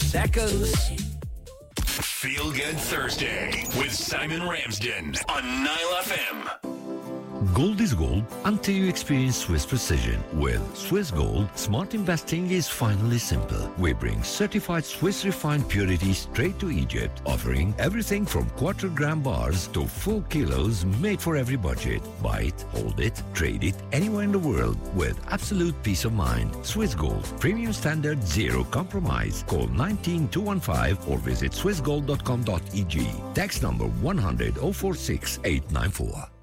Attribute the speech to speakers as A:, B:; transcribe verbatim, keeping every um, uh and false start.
A: seconds.
B: Feel Good Thursday with Simon Ramsden on Nile F M.
C: Gold is gold until you experience Swiss precision. With Swiss Gold, smart investing is finally simple. We bring certified Swiss refined purity straight to Egypt, offering everything from quarter gram bars to full kilos made for every budget. Buy it, hold it, trade it anywhere in the world with absolute peace of mind. Swiss Gold, premium standard, zero compromise. Call nineteen two one five or visit swiss gold dot com dot e g. Tax number one hundred oh four six eight nine four.